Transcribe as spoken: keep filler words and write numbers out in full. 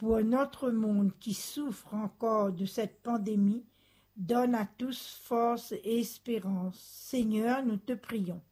pour notre monde qui souffre encore de cette pandémie, donne à tous force et espérance. Seigneur, nous te prions.